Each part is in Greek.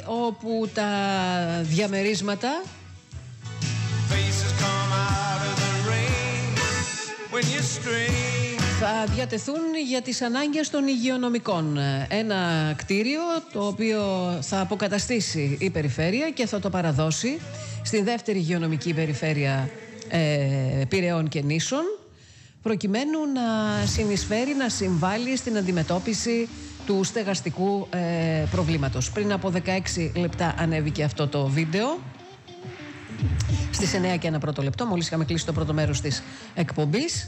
όπου τα διαμερίσματα θα διατεθούν για τις ανάγκες των υγειονομικών. Ένα κτίριο το οποίο θα αποκαταστήσει η περιφέρεια και θα το παραδώσει στη δεύτερη υγειονομική περιφέρεια Πειραιών και Νήσων, προκειμένου να συνεισφέρει, να συμβάλλει στην αντιμετώπιση του στεγαστικού προβλήματος. Πριν από 16 λεπτά ανέβηκε αυτό το βίντεο, στις 9 και ένα πρώτο λεπτό, μόλις είχαμε κλείσει το πρώτο μέρος της εκπομπής.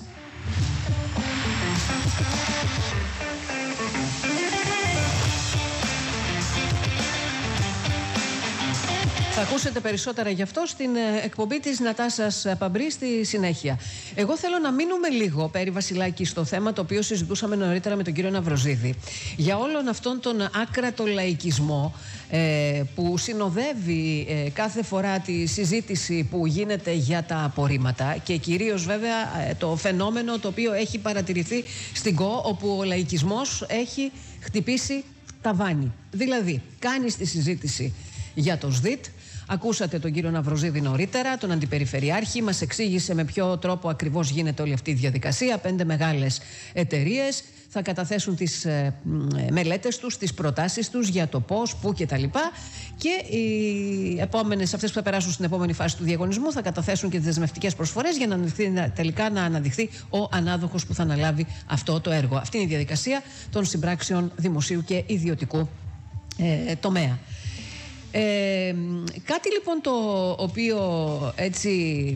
Θα ακούσετε περισσότερα γι' αυτό στην εκπομπή της Νατάσας Παμπρή στη συνέχεια. Εγώ θέλω να μείνουμε λίγο, Πέρι Βασιλάκη, στο θέμα το οποίο συζητούσαμε νωρίτερα με τον κύριο Ναυροζίδη. Για όλον αυτόν τον άκρατο λαϊκισμό που συνοδεύει κάθε φορά τη συζήτηση που γίνεται για τα απορρίμματα και κυρίως βέβαια το φαινόμενο το οποίο έχει παρατηρηθεί στην ΚΟ, όπου ο λαϊκισμός έχει χτυπήσει ταβάνι. Δηλαδή, κάνεις τη συζήτηση για το ΣΔΙΤ. Ακούσατε τον κύριο Ναυροζίδη νωρίτερα, τον Αντιπεριφερειάρχη, μας εξήγησε με ποιο τρόπο ακριβώς γίνεται όλη αυτή η διαδικασία. 5 μεγάλες εταιρείες θα καταθέσουν τις μελέτες τους, τις προτάσεις τους για το πώς, πού κτλ. Και οι επόμενες, αυτές που θα περάσουν στην επόμενη φάση του διαγωνισμού, θα καταθέσουν και τις δεσμευτικές προσφορές για να τελικά να αναδειχθεί ο ανάδοχος που θα αναλάβει αυτό το έργο. Αυτή είναι η διαδικασία των συμπράξεων δημοσίου και ιδιωτικού τομέα. Κάτι λοιπόν το οποίο έτσι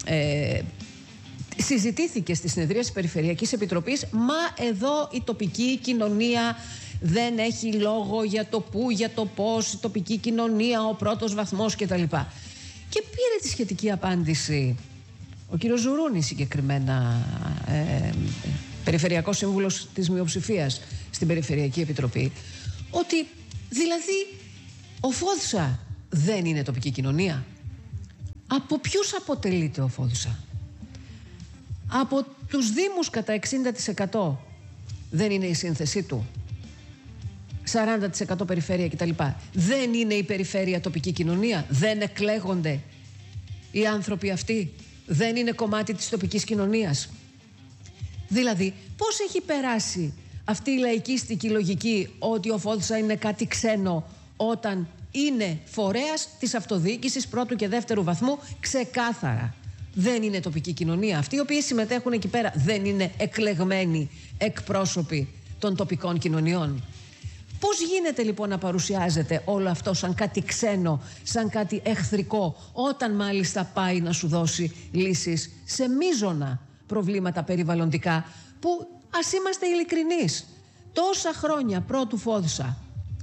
συζητήθηκε στη συνεδρία της Περιφερειακής Επιτροπής, μα εδώ η τοπική κοινωνία δεν έχει λόγο για το πού, για το πώς, η τοπική κοινωνία, ο πρώτος βαθμός κτλ. Και πήρε τη σχετική απάντηση ο κύριος Ζουρούνης, συγκεκριμένα Περιφερειακός Σύμβουλος της Μειοψηφίας στην Περιφερειακή Επιτροπή, ότι δηλαδή ο Φόδουσα δεν είναι τοπική κοινωνία. Από ποιους αποτελείται ο Φόδουσα? Από τους δήμους κατά 60% δεν είναι η σύνθεσή του. 40% περιφέρεια κτλ. Δεν είναι η περιφέρεια τοπική κοινωνία. Δεν εκλέγονται οι άνθρωποι αυτοί. Δεν είναι κομμάτι της τοπικής κοινωνίας. Δηλαδή, πώς έχει περάσει αυτή η λαϊκίστικη λογική ότι ο Φόδουσα είναι κάτι ξένο, όταν είναι φορέας της αυτοδιοίκησης πρώτου και δεύτερου βαθμού? Ξεκάθαρα δεν είναι τοπική κοινωνία. Αυτοί οι οποίοι συμμετέχουν εκεί πέρα δεν είναι εκλεγμένοι εκπρόσωποι των τοπικών κοινωνιών. Πώς γίνεται λοιπόν να παρουσιάζεται όλο αυτό σαν κάτι ξένο, σαν κάτι εχθρικό, όταν μάλιστα πάει να σου δώσει λύσεις σε μείζωνα προβλήματα περιβαλλοντικά που, ας είμαστε ειλικρινείς, τόσα χρόνια πρώτου Φόδουσα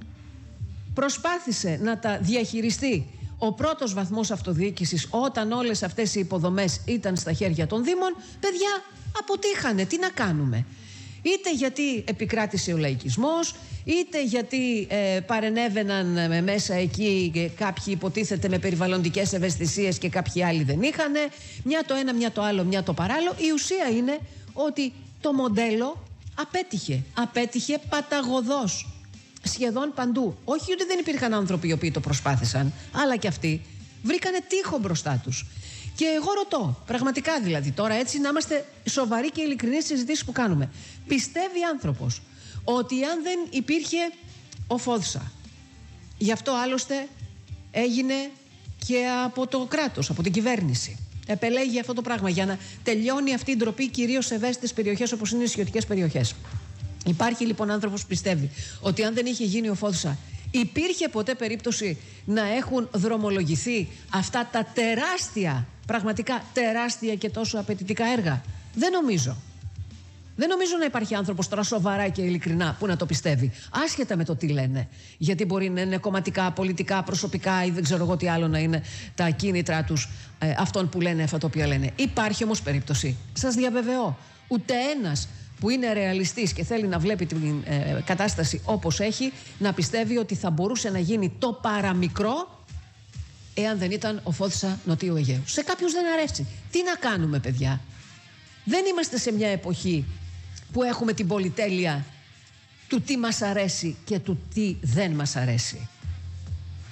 προσπάθησε να τα διαχειριστεί ο πρώτος βαθμός αυτοδιοίκησης, όταν όλες αυτές οι υποδομές ήταν στα χέρια των Δήμων. Παιδιά, αποτύχανε. Τι να κάνουμε? Είτε γιατί επικράτησε ο λαϊκισμός, είτε γιατί παρενέβαιναν μέσα εκεί κάποιοι υποτίθεται με περιβαλλοντικές ευαισθησίες και κάποιοι άλλοι δεν είχαν. Μια το ένα, μια το άλλο, μια το παράλληλο. Η ουσία είναι ότι το μοντέλο απέτυχε παταγωδώς. Σχεδόν παντού. Όχι ότι δεν υπήρχαν άνθρωποι οι οποίοι το προσπάθησαν, αλλά και αυτοί βρήκανε τείχο μπροστά τους. Και εγώ ρωτώ, πραγματικά δηλαδή, τώρα έτσι να είμαστε σοβαροί και ειλικρινείς στις συζητήσεις που κάνουμε, πιστεύει άνθρωπος ότι αν δεν υπήρχε ο Φόδουσα, γι' αυτό άλλωστε έγινε και από το κράτος, από την κυβέρνηση, επελέγει αυτό το πράγμα για να τελειώνει αυτή η ντροπή, κυρίως σε ευαίσθητες περιοχές όπως είναι οι νησιωτικές περιοχές. Υπάρχει λοιπόν άνθρωπος που πιστεύει ότι αν δεν είχε γίνει ο Φόδουσα, υπήρχε ποτέ περίπτωση να έχουν δρομολογηθεί αυτά τα τεράστια, πραγματικά τεράστια και τόσο απαιτητικά έργα? Δεν νομίζω. Δεν νομίζω να υπάρχει άνθρωπος τώρα σοβαρά και ειλικρινά που να το πιστεύει, άσχετα με το τι λένε. Γιατί μπορεί να είναι κομματικά, πολιτικά, προσωπικά ή δεν ξέρω εγώ τι άλλο να είναι τα κίνητρα τους αυτών που λένε αυτά τα οποία λένε. Υπάρχει όμως περίπτωση, σας διαβεβαιώ, ούτε ένας που είναι ρεαλιστής και θέλει να βλέπει την κατάσταση όπως έχει, να πιστεύει ότι θα μπορούσε να γίνει το παραμικρό εάν δεν ήταν ο Φόδουσα Νοτίου Αιγαίου. Σε κάποιους δεν αρέσει. Τι να κάνουμε, παιδιά? Δεν είμαστε σε μια εποχή που έχουμε την πολυτέλεια του τι μας αρέσει και του τι δεν μας αρέσει.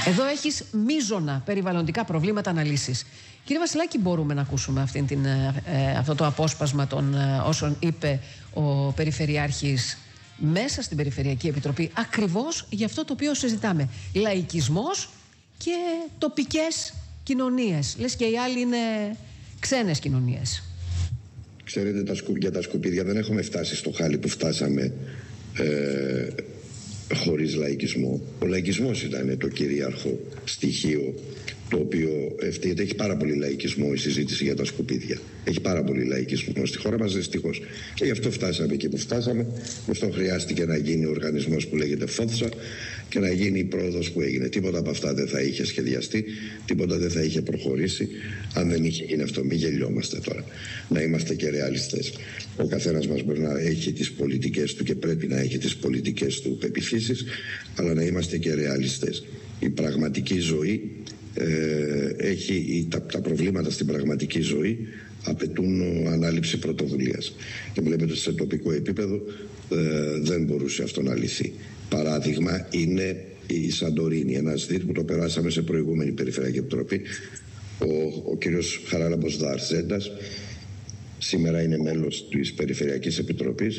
Εδώ έχεις μείζωνα περιβαλλοντικά προβλήματα να λύσεις. Κύριε Βασιλάκη, μπορούμε να ακούσουμε αυτό το απόσπασμα των όσων είπε ο Περιφερειάρχης μέσα στην Περιφερειακή Επιτροπή, ακριβώς για αυτό το οποίο συζητάμε. Λαϊκισμός και τοπικές κοινωνίες. Λες και οι άλλοι είναι ξένες κοινωνίες. Ξέρετε, για τα σκουπίδια δεν έχουμε φτάσει στο χάλι που φτάσαμε χωρίς λαϊκισμό. Ο λαϊκισμός ήταν το κυρίαρχο στοιχείο, το οποίο έχει πάρα πολύ λαϊκισμό η συζήτηση για τα σκουπίδια. Έχει πάρα πολύ λαϊκισμό στη χώρα μας, δυστυχώς. Και γι' αυτό φτάσαμε εκεί που φτάσαμε. Γι' αυτό χρειάστηκε να γίνει ο οργανισμός που λέγεται Φόθσα και να γίνει η πρόοδος που έγινε. Τίποτα από αυτά δεν θα είχε σχεδιαστεί, τίποτα δεν θα είχε προχωρήσει αν δεν είχε γίνει αυτό. Μην γελιόμαστε τώρα. Να είμαστε και ρεαλιστές. Ο καθένας μας μπορεί να έχει τις πολιτικές του και πρέπει να έχει τις πολιτικές του πεποιθήσεις, αλλά να είμαστε και ρεαλιστές. Η πραγματική ζωή τα προβλήματα στην πραγματική ζωή απαιτούν ανάληψη πρωτοβουλίας. Και βλέπετε ότι σε τοπικό επίπεδο δεν μπορούσε αυτό να λυθεί. Παράδειγμα είναι η Σαντορίνη, ένα ζήτημα που το περάσαμε σε προηγούμενη Περιφερειακή Επιτροπή. Ο κύριος Χαράλαμπος Δαρζέντας σήμερα είναι μέλος της Περιφερειακής Επιτροπής.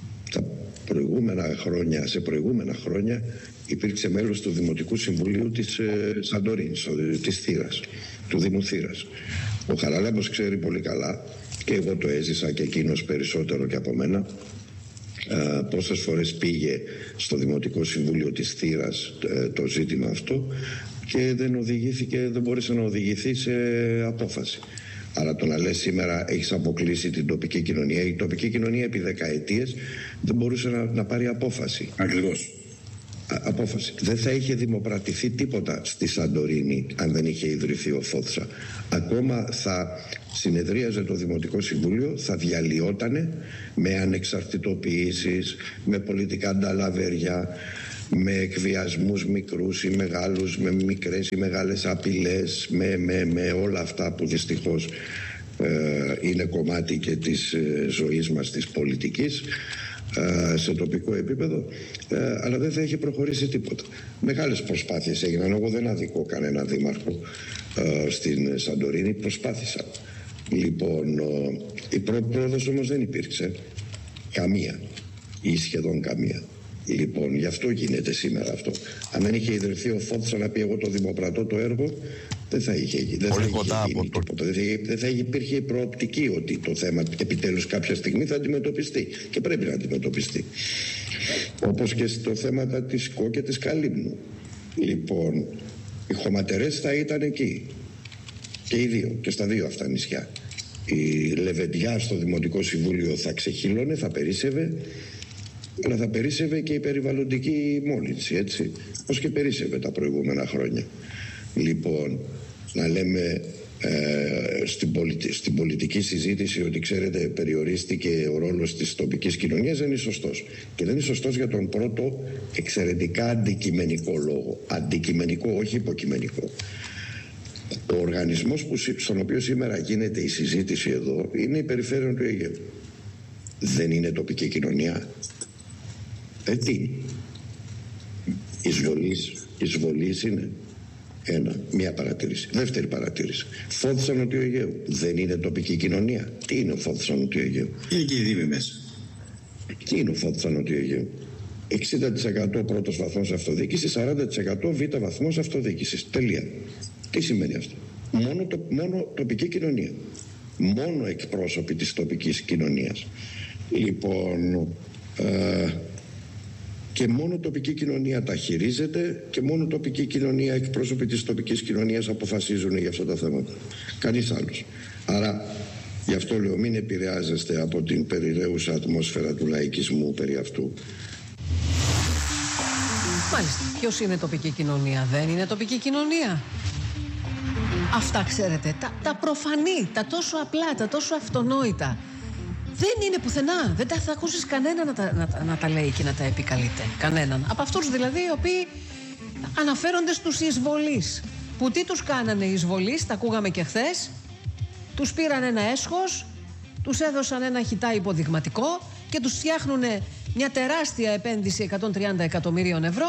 Σε προηγούμενα χρόνια υπήρξε μέλος του Δημοτικού Συμβουλίου της Σαντορίνης, της Θήρας, του Δήμου Θήρας. Ο Χαράλαμπος ξέρει πολύ καλά, και εγώ το έζησα και εκείνος περισσότερο και από μένα, πόσες φορές πήγε στο Δημοτικό Συμβούλιο της Θήρας το ζήτημα αυτό και δεν μπόρεσε να οδηγηθεί σε απόφαση. Άρα το να λες σήμερα έχεις αποκλείσει την τοπική κοινωνία, η τοπική κοινωνία επί δεκαετίες δεν μπορούσε να πάρει απόφαση. Ακριβώς. Απόφαση. Δεν θα είχε δημοπρατηθεί τίποτα στη Σαντορίνη αν δεν είχε ιδρυθεί ο Φόθσα. Ακόμα θα συνεδρίαζε το Δημοτικό Συμβούλιο, θα διαλυότανε με ανεξαρτητοποιήσεις, με πολιτικά νταλαβέρια, με εκβιασμούς μικρούς ή μεγάλους, με μικρές ή μεγάλες απειλές, με όλα αυτά που δυστυχώς είναι κομμάτι και της ζωής μας, της πολιτικής, σε τοπικό επίπεδο, αλλά δεν θα έχει προχωρήσει τίποτα. Μεγάλες προσπάθειες έγιναν. Εγώ δεν αδικώ κανένα δήμαρχο στην Σαντορίνη, προσπάθησαν. Λοιπόν, η πρόοδος όμως δεν υπήρξε καμία ή σχεδόν καμία. Λοιπόν, γι' αυτό γίνεται σήμερα αυτό. Αν δεν είχε ιδρυθεί ο Φόθσα να πει εγώ το δημοπρατώ το έργο, δεν θα είχε γίνει τίποτα. Δεν θα υπήρχε η προοπτική ότι το θέμα επιτέλους κάποια στιγμή θα αντιμετωπιστεί και πρέπει να αντιμετωπιστεί. Όπως και στο θέμα της ΚΟ και της Καλύμνου. Λοιπόν, οι χωματερές θα ήταν εκεί και οι δύο, και στα δύο αυτά νησιά. Η Λεβεντιά στο Δημοτικό Συμβούλιο θα ξεχύλωνε, θα περίσσευε, αλλά θα περίσσευε και η περιβαλλοντική μόλυνση, έτσι, ως και περίσσευε τα προηγούμενα χρόνια. Λοιπόν, να λέμε στην πολιτική συζήτηση ότι, ξέρετε, περιορίστηκε ο ρόλος της τοπικής κοινωνίας, δεν είναι σωστός. Και δεν είναι σωστός για τον πρώτο εξαιρετικά αντικειμενικό λόγο. Αντικειμενικό, όχι υποκειμενικό. Ο οργανισμός στον οποίο σήμερα γίνεται η συζήτηση εδώ είναι η Περιφέρεια του Αιγαίου. Δεν είναι τοπική κοινωνία. Τι είναι? Εισβολής είναι. Μία παρατήρηση. Δεύτερη παρατήρηση. Φόθσα Νοτιού Αιγαίου. Δεν είναι τοπική κοινωνία. Τι είναι ο Φόθσα Νοτιού Αιγαίου? Είναι και οι Δήμοι μέσα. Τι είναι ο Φόθσα Νοτιού Αιγαίου? 60% πρώτος βαθμός αυτοδιοίκησης, 40% β' βαθμός αυτοδιοίκησης. Τελεία. Τι σημαίνει αυτό? Μόνο τοπική κοινωνία. Μόνο εκπρόσωποι της τοπικής κοινωνίας. Λοιπόν, και μόνο τοπική κοινωνία τα χειρίζεται και μόνο τοπική κοινωνία, εκπρόσωποι της τοπικής κοινωνίας αποφασίζουν για αυτά τα θέματα. Κανείς άλλος. Άρα, γι' αυτό λέω, μην επηρεάζεστε από την περιραίουσα ατμόσφαιρα του λαϊκισμού περί αυτού. Μάλιστα. Ποιος είναι τοπική κοινωνία? Δεν είναι τοπική κοινωνία. Αυτά, ξέρετε, τα προφανή, τα τόσο απλά, τα τόσο αυτονόητα. Δεν είναι πουθενά. Δεν θα ακούσεις κανένα να τα λέει και να τα επικαλείται. Κανέναν. Από αυτούς δηλαδή οι οποίοι αναφέρονται στους εισβολείς. Που τι τους κάνανε οι εισβολείς, τα ακούγαμε και χθες. Τους πήραν ένα έσχος, τους έδωσαν ένα χιτά υποδειγματικό και τους φτιάχνουν μια τεράστια επένδυση 130 εκατομμυρίων ευρώ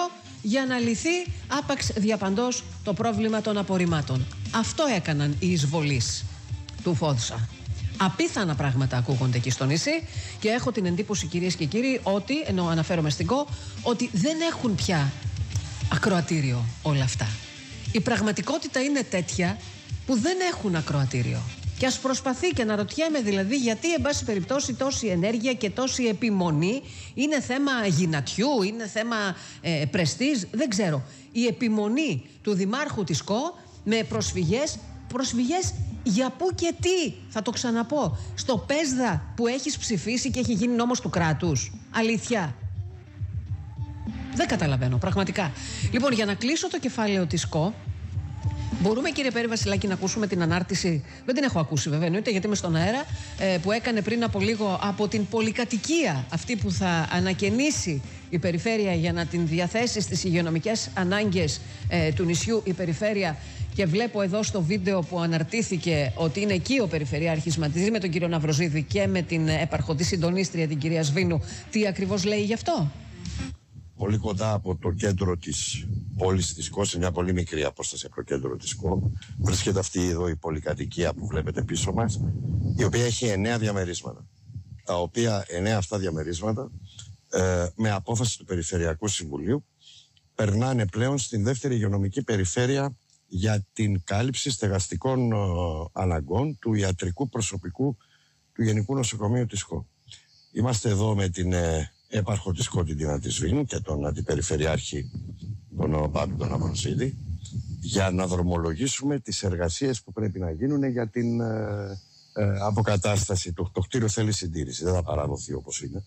για να λυθεί άπαξ διαπαντός το πρόβλημα των απορριμμάτων. Αυτό έκαναν οι εισβολείς του Φόντσα. Απίθανα πράγματα ακούγονται εκεί στο νησί και έχω την εντύπωση, κυρίες και κύριοι, ότι, ενώ αναφέρομαι στην ΚΟ, ότι δεν έχουν πια ακροατήριο όλα αυτά. Η πραγματικότητα είναι τέτοια που δεν έχουν ακροατήριο. Και ας προσπαθεί, και να ρωτιέμαι δηλαδή γιατί, εν πάση περιπτώσει, τόση ενέργεια και τόση επιμονή. Είναι θέμα γυνατιού, είναι θέμα πρεστίζ, δεν ξέρω. Η επιμονή του δημάρχου της ΚΟ με προσφυγές για πού και τι, θα το ξαναπώ, στο ΠΕΣΔΑ που έχεις ψηφίσει και έχει γίνει νόμος του κράτους. Αλήθεια. Δεν καταλαβαίνω, πραγματικά. Λοιπόν, για να κλείσω το κεφάλαιο της ΚΟ, μπορούμε, κύριε Πέρη Βασιλάκη, να ακούσουμε την ανάρτηση, δεν την έχω ακούσει βέβαια, εννοείται, γιατί είμαι στον αέρα, που έκανε πριν από λίγο από την πολυκατοικία, αυτή που θα ανακαινήσει η περιφέρεια για να την διαθέσει στις υγειονομικές ανάγκες του νησιού η περιφέρεια. Και βλέπω εδώ στο βίντεο που αναρτήθηκε ότι είναι εκεί ο Περιφερειάρχης μαζί με τον κύριο Ναυροζίδη και με την επαρχοντή συντονίστρια, την κυρία Σβήνου. Τι ακριβώς λέει γι' αυτό? Πολύ κοντά από το κέντρο της πόλης της ΚΟ, σε μια πολύ μικρή απόσταση από το κέντρο της ΚΟ, βρίσκεται αυτή εδώ η πολυκατοικία που βλέπετε πίσω μας, η οποία έχει 9 διαμερίσματα. Τα οποία 9 αυτά διαμερίσματα, με απόφαση του Περιφερειακού Συμβουλίου, περνάνε πλέον στην δεύτερη υγειονομική περιφέρεια για την κάλυψη στεγαστικών αναγκών του ιατρικού προσωπικού του Γενικού Νοσοκομείου της ΚΟ. Είμαστε εδώ με την έπαρχο της ΚΟ, την Τίνα Σβήνου, και τον αντιπεριφερειάρχη, τον Πάπη τον Ναυροζίδη, για να δρομολογήσουμε τις εργασίες που πρέπει να γίνουν για την αποκατάσταση του. Το κτίριο θέλει συντήρηση, δεν θα παραδοθεί όπως είναι.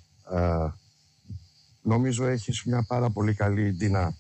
Νομίζω έχεις μια πάρα πολύ καλή, Τίνα,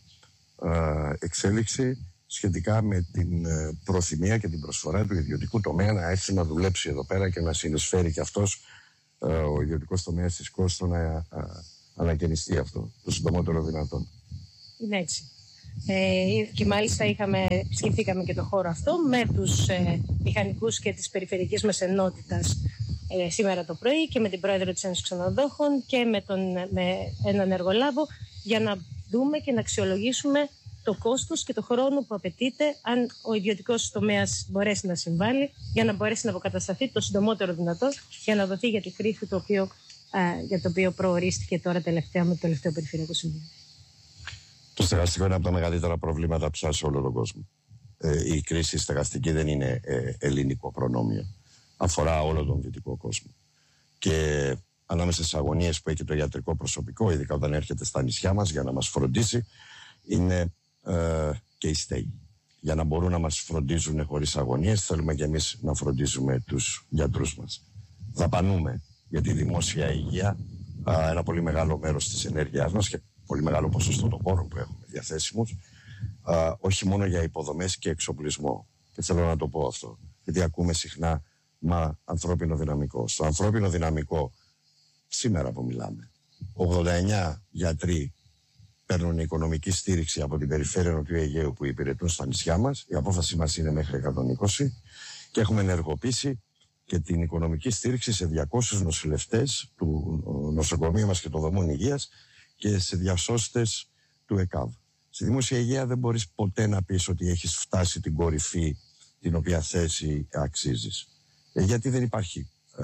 εξέλιξη σχετικά με την προθυμία και την προσφορά του ιδιωτικού τομέα να έρθει να δουλέψει εδώ πέρα και να συνεισφέρει και αυτός ο ιδιωτικός τομέας της ΚΟ στο να ανακαινιστεί αυτό το συντομότερο δυνατόν. Είναι έτσι. Και μάλιστα σκεφτήκαμε και το χώρο αυτό με τους μηχανικούς και της περιφερειακής μας ενότητας σήμερα το πρωί και με την πρόεδρο της Ένωσης Ξενοδόχων και με έναν εργολάβο, για να δούμε και να αξιολογήσουμε το κόστος και το χρόνο που απαιτείται, αν ο ιδιωτικός τομέας μπορέσει να συμβάλλει, για να μπορέσει να αποκατασταθεί το συντομότερο δυνατό, για να δοθεί για τη χρήση για το οποίο προορίστηκε τώρα τελευταία με το τελευταίο Περιφερειακό Συμβούλιο. Το στεγαστικό είναι από τα μεγαλύτερα προβλήματα πια σε όλο τον κόσμο. Η κρίση στεγαστική δεν είναι ελληνικό προνόμιο. Αφορά όλο τον δυτικό κόσμο. Και ανάμεσα στις αγωνίες που έχει το ιατρικό προσωπικό, ειδικά όταν έρχεται στα νησιά μας για να μας φροντίσει, είναι και οι στέγοι. Για να μπορούν να μας φροντίζουν χωρίς αγωνίες, θέλουμε και εμείς να φροντίζουμε τους γιατρούς μας. Δαπανούμε για τη δημόσια υγεία ένα πολύ μεγάλο μέρος της ενέργειάς μας και πολύ μεγάλο ποσοστό των πόρων που έχουμε διαθέσιμους, όχι μόνο για υποδομές και εξοπλισμό. Και θέλω να το πω αυτό, γιατί ακούμε συχνά ανθρώπινο δυναμικό. Στο ανθρώπινο δυναμικό, σήμερα που μιλάμε, 89 γιατροί παίρνουν οικονομική στήριξη από την περιφέρεια Νοτιού Αιγαίου που υπηρετούν στα νησιά μας. Η απόφαση μας είναι μέχρι 120 και έχουμε ενεργοποιήσει και την οικονομική στήριξη σε 200 νοσηλευτές του νοσοκομείου μας και των δομών υγείας και σε διασώστες του ΕΚΑΒ. Στη δημόσια υγεία δεν μπορείς ποτέ να πεις ότι έχεις φτάσει την κορυφή την οποία θέση αξίζεις. Γιατί δεν υπάρχει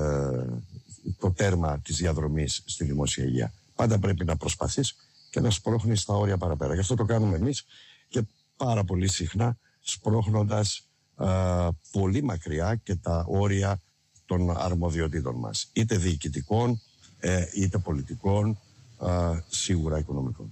το τέρμα της διαδρομής στη δημόσια υγεία. Πάντα πρέπει να προσπαθείς και να σπρώχνεις τα όρια παραπέρα. Γι' αυτό το κάνουμε εμείς και πάρα πολύ συχνά σπρώχνοντας πολύ μακριά και τα όρια των αρμοδιοτήτων μας. Είτε διοικητικών, είτε πολιτικών, σίγουρα οικονομικών.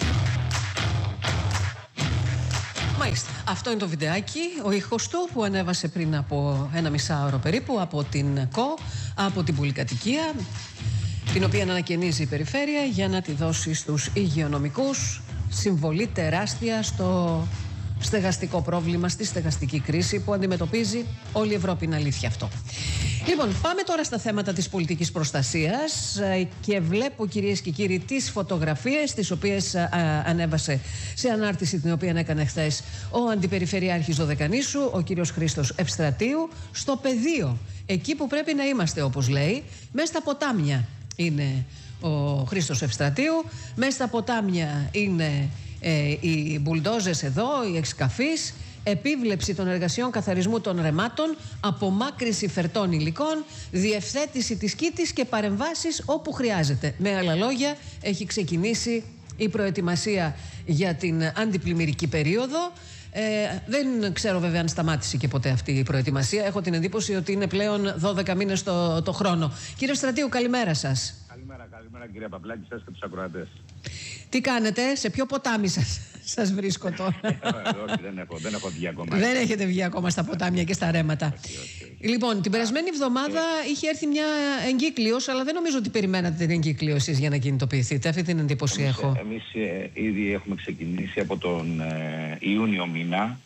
Μάλιστα. Αυτό είναι το βιντεάκι, ο ήχος του που ανέβασε πριν από 1,5 περίπου από την ΚΟ, από την πολυκατοικία, την οποία ανακαινίζει η περιφέρεια για να τη δώσει στους υγειονομικούς. Συμβολή τεράστια στο στεγαστικό πρόβλημα, στη στεγαστική κρίση που αντιμετωπίζει όλη η Ευρώπη. Είναι αλήθεια αυτό. Λοιπόν, πάμε τώρα στα θέματα της πολιτικής προστασίας και βλέπω, κυρίες και κύριοι, τις φωτογραφίες τις οποίες ανέβασε σε ανάρτηση την οποία έκανε χθες ο Αντιπεριφερειάρχης Δωδεκανήσου, ο κύριος Χρήστος Ευστρατείου, στο πεδίο, εκεί που πρέπει να είμαστε, όπως λέει, μέσα στα ποτάμια είναι ο Χρήστος Ευστρατείου, μέσα στα ποτάμια είναι οι μπουλντόζες εδώ, οι εξκαφείς, επίβλεψη των εργασιών καθαρισμού των ρεμάτων, απομάκρυνση φερτών υλικών, διευθέτηση της κήτης και παρεμβάσεις όπου χρειάζεται. Με άλλα λόγια, έχει ξεκινήσει η προετοιμασία για την αντιπλημμυρική περίοδο. Δεν ξέρω βέβαια αν σταμάτησε και ποτέ αυτή η προετοιμασία. Έχω την εντύπωση ότι είναι πλέον 12 μήνες το χρόνο. Κύριε Στρατίου, καλημέρα σας. Καλημέρα κύριε Παπλάκη, σας και τους ακροατές. Τι κάνετε, σε ποιο ποτάμι σας βρίσκω τώρα? Όχι, δεν έχω βγει ακόμα. Δεν έχετε βγει ακόμα στα ποτάμια και στα ρέματα. Λοιπόν, την περασμένη εβδομάδα είχε έρθει μια εγκύκλειος, αλλά δεν νομίζω ότι περιμένατε την εγκύκλειο εσείς για να κινητοποιηθείτε. Αυτή την εντύπωση έχω. Εμείς ήδη έχουμε ξεκινήσει από τον Ιούνιο μήνα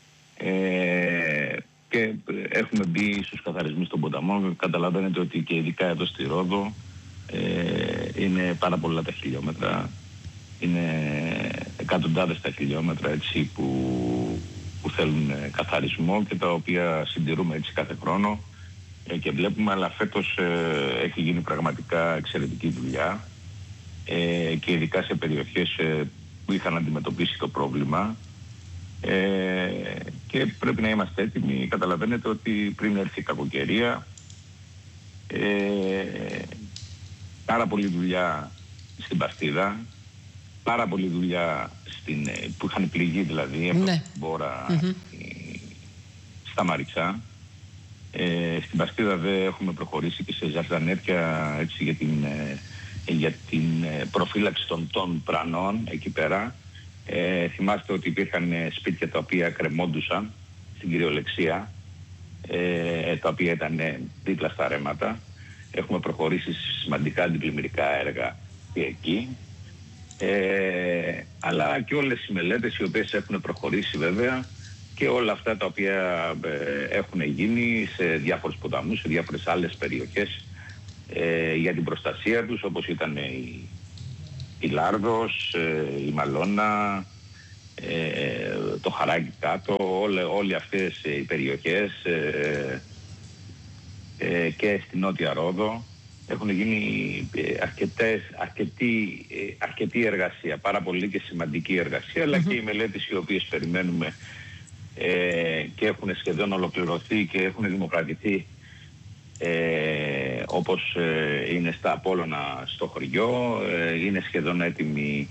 και έχουμε μπει στους καθαρισμούς των ποταμών. Καταλαβαίνετε ότι και ειδικά εδώ στη Ρόδο είναι πάρα πολλά τα χιλιόμετρα. Είναι εκατοντάδες τα χιλιόμετρα έτσι, που θέλουν καθαρισμό και τα οποία συντηρούμε έτσι κάθε χρόνο και βλέπουμε, αλλά φέτος έχει γίνει πραγματικά εξαιρετική δουλειά και ειδικά σε περιοχές που είχαν αντιμετωπίσει το πρόβλημα και πρέπει να είμαστε έτοιμοι. Καταλαβαίνετε ότι πριν έρθει η κακοκαιρία, πάρα πολλή δουλειά στην Παστίδα, πάρα πολλή δουλειά που είχαν πληγεί δηλαδή από την Μπόρα στα Μαριτσά. Στην Παστίδα δεν έχουμε προχωρήσει και σε ζαρζανέτια έτσι, για την προφύλαξη των πρανών εκεί πέρα. Θυμάστε ότι υπήρχαν σπίτια τα οποία κρεμόντουσαν στην κυριολεξία, τα οποία ήταν δίπλα στα ρέματα. Έχουμε προχωρήσει σε σημαντικά αντιπλημμυρικά έργα και εκεί. Αλλά και όλες οι μελέτες οι οποίες έχουν προχωρήσει βέβαια και όλα αυτά τα οποία έχουν γίνει σε διάφορους ποταμούς, σε διάφορες άλλες περιοχές για την προστασία τους, όπως ήταν η Λάρδος, η Μαλώνα, το Χαράκι κάτω, όλοι αυτές οι περιοχές και στη Νότια Ρόδο. Έχουν γίνει αρκετή εργασία, πάρα πολύ και σημαντική εργασία, αλλά και οι μελέτες οι οποίες περιμένουμε και έχουν σχεδόν ολοκληρωθεί και έχουν δημοκρατηθεί, όπως είναι στα Απόλλωνα στο χωριό. Είναι σχεδόν έτοιμη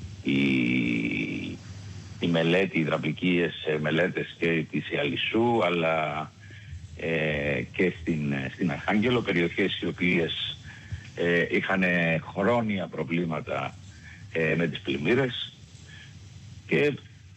η μελέτη, οι υδραυλικές μελέτες και της Ιαλισσού, αλλά και στην Αρχάγγελο, περιοχές οι οποίες είχαν χρόνια προβλήματα με τις πλημμύρες. Και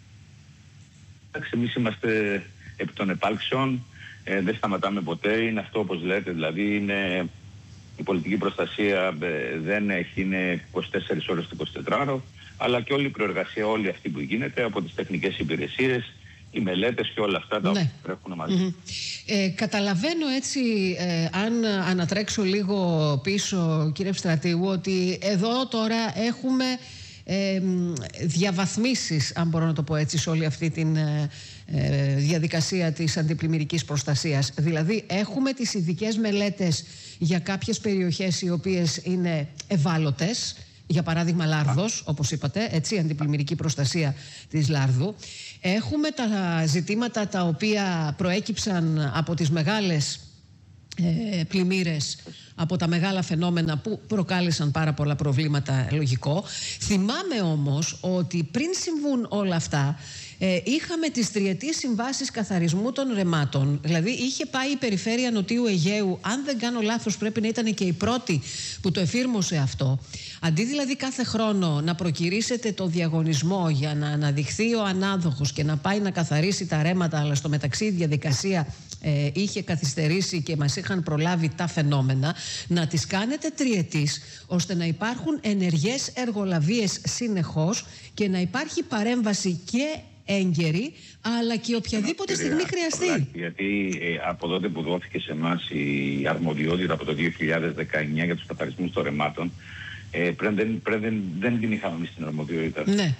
εμείς είμαστε επί των επάλξεων, δεν σταματάμε ποτέ. Είναι αυτό όπως λέτε, δηλαδή είναι, η πολιτική προστασία δεν έχει, είναι 24 ώρες το 24ωρο, αλλά και όλη η προεργασία, όλη αυτή που γίνεται από τις τεχνικές υπηρεσίες, οι μελέτες και όλα αυτά τα οποία τρέχουν μαζί. Καταλαβαίνω έτσι, αν ανατρέξω λίγο πίσω κύριε Στρατηγού, ότι εδώ τώρα έχουμε διαβαθμίσεις, αν μπορώ να το πω έτσι, σε όλη αυτή τη διαδικασία της αντιπλημμυρικής προστασίας. Δηλαδή έχουμε τις ειδικές μελέτες για κάποιες περιοχές οι οποίες είναι ευάλωτες, για παράδειγμα Λάρδος, όπως είπατε, έτσι, αντιπλημμυρική προστασία της Λάρδου. Έχουμε τα ζητήματα τα οποία προέκυψαν από τις μεγάλες πλημμύρες, από τα μεγάλα φαινόμενα που προκάλεσαν πάρα πολλά προβλήματα, λογικό. Θυμάμαι όμως ότι πριν συμβούν όλα αυτά, είχαμε τις τριετείς συμβάσεις καθαρισμού των ρεμάτων. Δηλαδή είχε πάει η περιφέρεια Νοτιού Αιγαίου, αν δεν κάνω λάθος πρέπει να ήταν και η πρώτη που το εφήρμοσε αυτό. Αντί δηλαδή κάθε χρόνο να προκυρήσετε το διαγωνισμό για να αναδειχθεί ο ανάδοχος και να πάει να καθαρίσει τα ρέματα, αλλά στο μεταξύ η διαδικασία είχε καθυστερήσει και μας είχαν προλάβει τα φαινόμενα, να τις κάνετε τριετής, ώστε να υπάρχουν ενεργές εργολαβίες συνεχώς και να υπάρχει παρέμβαση και έγκαιρη, αλλά και οποιαδήποτε στιγμή χρειαστεί. Γιατί από τότε που δόθηκε σε εμάς η αρμοδιότητα από το 2019 για τους καθαρισμούς των ρεμάτων, δεν την είχαμε εμείς την αρμοδιότητα. Ναι.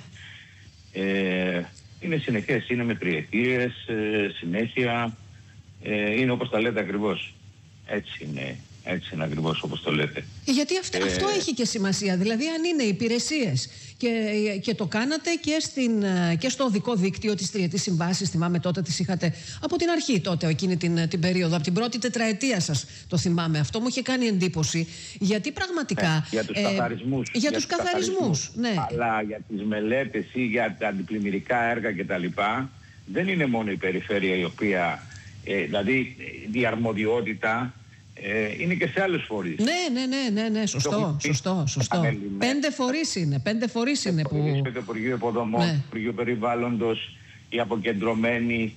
Είναι συνεχές, είναι με τριετίες, συνέχεια, είναι όπως τα λέτε ακριβώς. Έτσι είναι Έτσι είναι ακριβώς όπως το λέτε. Γιατί αυτό έχει και σημασία. Δηλαδή, αν είναι υπηρεσίες και το κάνατε και στο οδικό δίκτυο της τριετής συμβάσης, θυμάμαι τότε τις είχατε από την αρχή τότε, εκείνη την περίοδο, από την πρώτη τετραετία σας το θυμάμαι. Αυτό μου είχε κάνει εντύπωση, γιατί πραγματικά... για τους καθαρισμούς. Για τους καθαρισμούς, ναι. Αλλά για τις μελέτες ή για τα αντιπλημμυρικά έργα κτλ. Δεν είναι μόνο η περιφέρεια η οποία... δηλαδή η αρμοδιότητα είναι και σε άλλους φορείς. Ναι, σωστό. 5 φορείς είναι που... Το Υπουργείο Υποδομών, το Υπουργείο Περιβάλλοντος, η αποκεντρωμένη,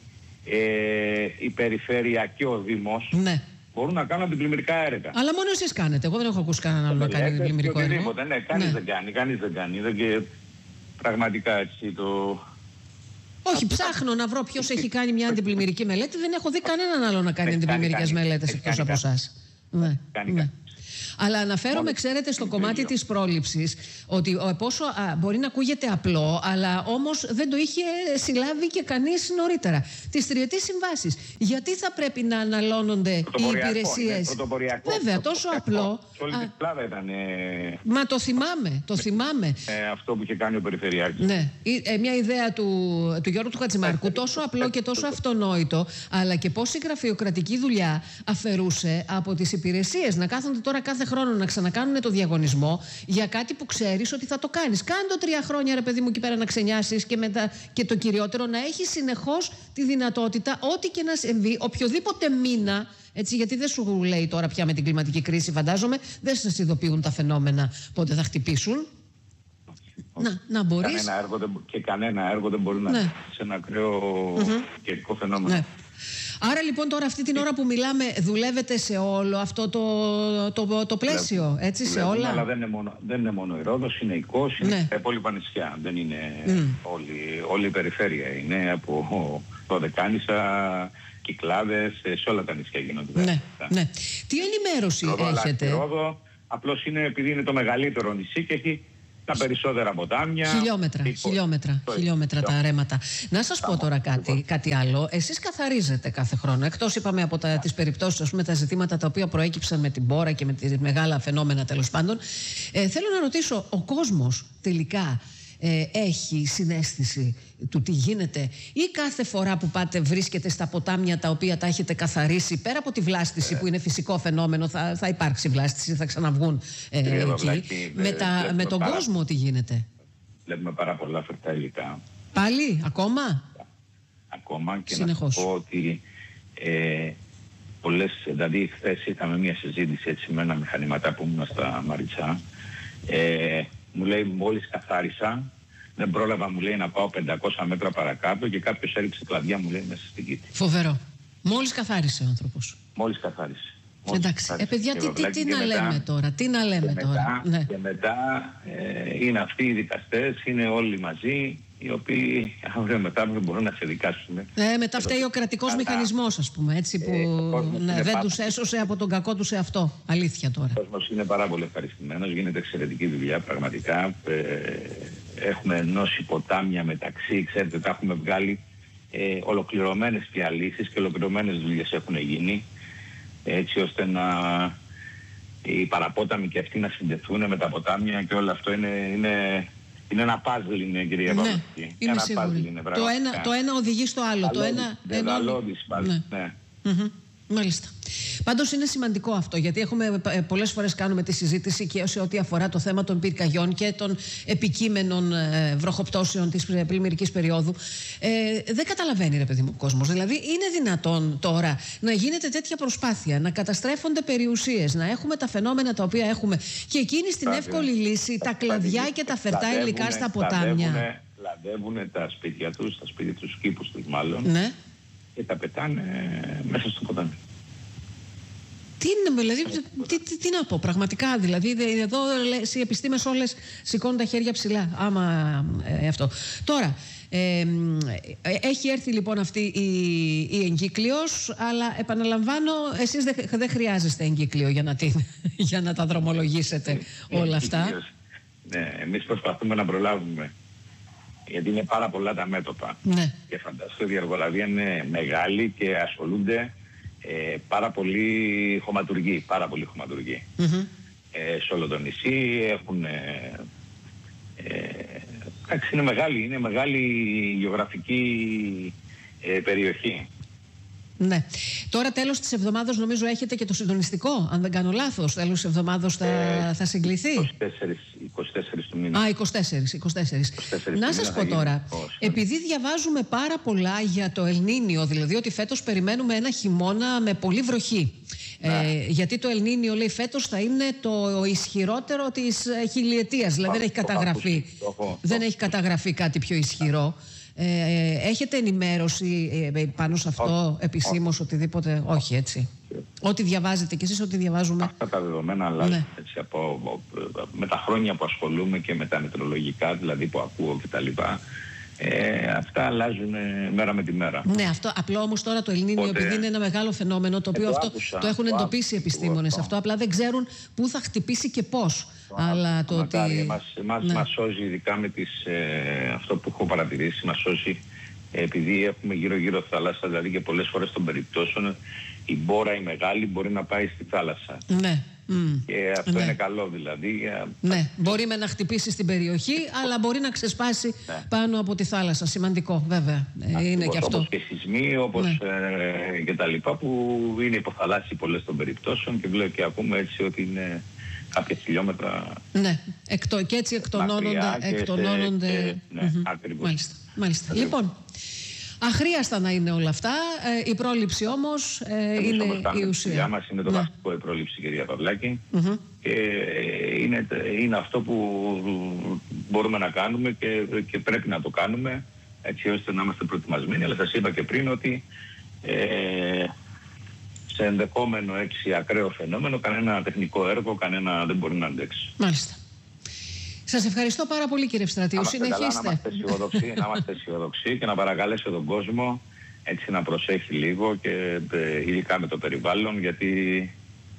η περιφέρεια και ο Δήμος. Ναι. Μπορούν να κάνουν αντιπλημμυρικά έργα. Αλλά μόνο εσείς κάνετε. Εγώ δεν έχω ακούσει κανέναν άλλο να κάνει αντιπλημμυρικό έργο. Ναι, κανείς δεν κάνει. Και πραγματικά έτσι το... Όχι, ψάχνω να βρω ποιος έχει κάνει μια αντιπλημμυρική μελέτη. Δεν έχω δει κανέναν άλλο να κάνει αντιπλημμυρικές μελέτες εκτός από εσάς. Ναι. Αλλά αναφέρομαι, ξέρετε, στο κομμάτι της πρόληψης, ότι πόσο μπορεί να ακούγεται απλό, αλλά όμως δεν το είχε συλλάβει και κανείς νωρίτερα. Τις τριετής συμβάσεις. Γιατί θα πρέπει να αναλώνονται οι υπηρεσίες? Βέβαια, τόσο απλό. Όλη την Ελλάδα ήταν. Μα το θυμάμαι. Αυτό που είχε κάνει ο Περιφερειάρχης. Ναι. Μια ιδέα του Γιώργου του Χατζημαρκού, τόσο απλό και τόσο αυτονόητο, αλλά και πόση γραφειοκρατική δουλειά αφαιρούσε από τις υπηρεσίες. Να κάθονται τώρα κάθε χρόνο να ξανακάνουν το διαγωνισμό για κάτι που ξέρεις ότι θα το κάνεις. Κάνε το 3 χρόνια, ρε παιδί μου, εκεί πέρα να ξενιάσεις και μετά, και το κυριότερο, να έχεις συνεχώς τη δυνατότητα, ό,τι και να συμβεί, οποιοδήποτε μήνα. Έτσι, γιατί δεν σου λέει τώρα πια με την κλιματική κρίση, φαντάζομαι, δεν σας ειδοποιούν τα φαινόμενα πότε θα χτυπήσουν. Να μπορείς. Κανένα έργο δεν μπορεί να είναι σε ένα ακραίο καιρικό φαινόμενο. Ναι. Άρα λοιπόν τώρα αυτή την ώρα που μιλάμε δουλεύετε σε όλο αυτό το πλαίσιο, έτσι, σε όλα. Αλλά δεν είναι μόνο η Ρόδος, είναι η Κος, είναι τα υπόλοιπα νησιά. Δεν είναι όλη η περιφέρεια. Είναι από το Δεκάνησα, Κυκλάδες, σε όλα τα νησιά γίνονται. Ναι. Τι ενημέρωση έχετε? Ρόδο απλώς είναι επειδή είναι το μεγαλύτερο νησί και έχει τα περισσότερα ποτάμια. Χιλιόμετρα τα ρέματα. Να σας πω τώρα κάτι άλλο. Εσείς καθαρίζετε κάθε χρόνο. Εκτός, είπαμε, από τις περιπτώσεις, ας πούμε, τα ζητήματα τα οποία προέκυψαν με την μπόρα και με τις μεγάλα φαινόμενα, τέλος πάντων. Θέλω να ρωτήσω, ο κόσμος τελικά έχει συναίσθηση του τι γίνεται, ή κάθε φορά που πάτε βρίσκεται στα ποτάμια τα οποία τα έχετε καθαρίσει, πέρα από τη βλάστηση που είναι φυσικό φαινόμενο, θα υπάρξει βλάστηση, θα ξαναβγούν εκεί, με τον κόσμο τι γίνεται? Βλέπουμε πάρα πολλά φερτά υλικά. Πάλι, ακόμα και συνεχώς. Να πω ότι δηλαδή χθες είχαμε μια συζήτηση έτσι με ένα μηχανηματά που ήμουν στα Μαριτσά. Μου λέει, μόλις καθάρισα, δεν πρόλαβα, μου λέει, να πάω 500 μέτρα παρακάτω και κάποιος έριξε κλαδιά, μου λέει, μέσα στην κήτη. Φοβερό. Μόλις καθάρισε ο άνθρωπος. Μόλις καθάρισε. Εντάξει. Παιδιά, τι να λέμε τώρα. Και μετά είναι αυτοί οι δικαστές, είναι όλοι μαζί, οι οποίοι αύριο μετά μπορούν να σε δικάσουν. Μετά φταίει ο κρατικός μηχανισμός, ας πούμε, έτσι, που δεν τους έσωσε από τον κακό τους εαυτό. Αλήθεια τώρα. Ο κόσμος είναι πάρα πολύ ευχαριστημένος, γίνεται εξαιρετική δουλειά πραγματικά. Έχουμε ενώσει ποτάμια μεταξύ, ξέρετε, τα έχουμε βγάλει ολοκληρωμένες διαλύσεις και ολοκληρωμένες δουλειές έχουν γίνει, έτσι ώστε οι παραπόταμοι και αυτοί να συνδεθούν με τα ποτάμια, και όλο αυτό είναι ένα παζλ, είναι, κυρία Παπαδική. Είμαι σίγουρη. Το ένα οδηγεί στο άλλο. Μάλιστα. Πάντως είναι σημαντικό αυτό, γιατί έχουμε πολλές φορές κάνουμε τη συζήτηση και σε ό,τι αφορά το θέμα των πυρκαγιών και των επικείμενων βροχοπτώσεων της πλημμυρικής περίοδου. Δεν καταλαβαίνει, ρε παιδί μου, ο κόσμος. Δηλαδή, είναι δυνατόν τώρα να γίνεται τέτοια προσπάθεια, να καταστρέφονται περιουσίες, να έχουμε τα φαινόμενα τα οποία έχουμε, και εκείνη στην εύκολη λύση, τα κλαδιά και τα φερτά υλικά στα ποτάμια. Λαδεύουν τα σπίτια τους, τους κήπους τους μάλλον. Ναι. Και τα πετάνε μέσα στο ποτάμι. Τι είναι, δηλαδή, τι να πω, πραγματικά, δηλαδή, εδώ οι επιστήμες όλες σηκώνουν τα χέρια ψηλά, άμα αυτό. Τώρα, έχει έρθει λοιπόν αυτή η εγκύκλειος, αλλά επαναλαμβάνω, εσείς δεν χρειάζεστε εγκύκλειο για να τα δρομολογήσετε όλα αυτά. Ναι, εμείς προσπαθούμε να προλάβουμε, γιατί είναι πάρα πολλά τα μέτωπα. Ναι. Και φανταστείτε, η διαργολαβία είναι μεγάλη και ασχολούνται πάρα πολύ χωματουργοί, σε όλο το νησί. Εντάξει, είναι μεγάλη γεωγραφική περιοχή. Ναι. Τώρα τέλος της εβδομάδας νομίζω έχετε και το συντονιστικό, αν δεν κάνω λάθος. Τέλος της εβδομάδας θα συγκληθεί. 24 του μήνα. 24. Να σας πω τώρα, επειδή διαβάζουμε πάρα πολλά για το Ελνίνιο, δηλαδή ότι φέτος περιμένουμε ένα χειμώνα με πολύ βροχή. Γιατί το Ελνίνιο, λέει, φέτος θα είναι το ισχυρότερο της χιλιετίας. Δηλαδή δεν έχει καταγραφεί. Δεν έχει καταγραφεί κάτι πιο ισχυρό. Έχετε ενημέρωση πάνω σε αυτό επισήμως, οτιδήποτε? Όχι, έτσι. Ό,τι διαβάζετε κι εσείς, ό,τι διαβάζουμε. Αυτά τα δεδομένα αλλάζουν, έτσι, με τα χρόνια που ασχολούμαι και με τα μετεωρολογικά, δηλαδή που ακούω κτλ. Αυτά αλλάζουν μέρα με τη μέρα. Ναι, αυτό. Απλό όμως τώρα το Ελνίνιο, επειδή είναι ένα μεγάλο φαινόμενο, το οποίο το έχουν εντοπίσει οι επιστήμονες. Αυτό απλά δεν ξέρουν πού θα χτυπήσει και πώς. Αλλά το ότι. Μας σώζει, ειδικά με αυτό που έχω παρατηρήσει, μας σώζει επειδή έχουμε γύρω-γύρω θάλασσα, δηλαδή και πολλές φορές των περιπτώσεων η μπόρα η μεγάλη μπορεί να πάει στη θάλασσα. Ναι. Και αυτό είναι καλό, δηλαδή. Ναι, μπορεί να χτυπήσει στην περιοχή, αλλά μπορεί να ξεσπάσει πάνω από τη θάλασσα. Σημαντικό, βέβαια. Είναι και αυτό. Όπως και σεισμοί, όπως και τα λοιπά, που είναι υποθαλάσσιοι πολλές των περιπτώσεων και βλέπω και ακούμε έτσι ότι είναι κάποια χιλιόμετρα. Ναι, και έτσι εκτονώνονται. Ναι, ακριβώς. Μάλιστα. Λοιπόν, αχρίαστα να είναι όλα αυτά. Η πρόληψη όμως είναι η ουσία. Για μας είναι το βασικό, η πρόληψη, κυρία Παυλάκη. Και είναι αυτό που μπορούμε να κάνουμε και πρέπει να το κάνουμε, έτσι ώστε να είμαστε προετοιμασμένοι. Αλλά σας είπα και πριν ότι σε ενδεχόμενο έτσι ακραίο φαινόμενο, κανένα τεχνικό έργο, δεν μπορεί να αντέξει. Μάλιστα. Σας ευχαριστώ πάρα πολύ, κύριε Ευστρατείου. Συνεχίστε. Να είμαστε αισιοδοξοί και να παρακαλέσω τον κόσμο έτσι να προσέχει λίγο, και ειδικά με το περιβάλλον, γιατί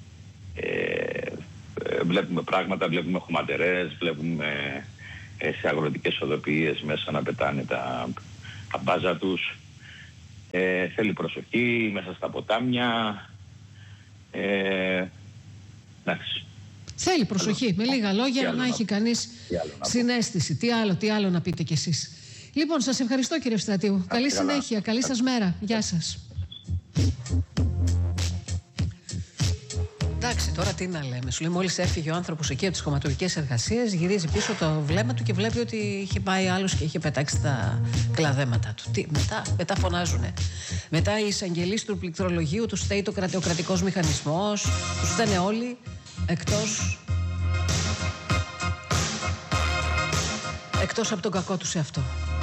βλέπουμε πράγματα, βλέπουμε χωματερές, βλέπουμε σε αγροτικές οδοποιίες μέσα να πετάνε τα μπάζα τους. Θέλει προσοχή μέσα στα ποτάμια. Εντάξει. Θέλει προσοχή, με λίγα λόγια, να έχει κανείς συναίσθηση. Τι άλλο να πείτε κι εσείς. Λοιπόν, σας ευχαριστώ, κύριε Ευστρατείου. Καλή συνέχεια, καλή σας μέρα. Γεια σας. Εντάξει, τώρα τι να λέμε. Σου λέει, μόλις έφυγε ο άνθρωπος εκεί από τις χωματουργικές εργασίες, γυρίζει πίσω το βλέμμα του και βλέπει ότι είχε πάει άλλος και είχε πετάξει τα κλαδέματα του. Μετά φωνάζουνε. Μετά οι εισαγγελείς του πληκτρολογίου, τους φταίει ο κρατικός μηχανισμός, τους φταίνε όλοι, εκτός από τον κακό τους εαυτό.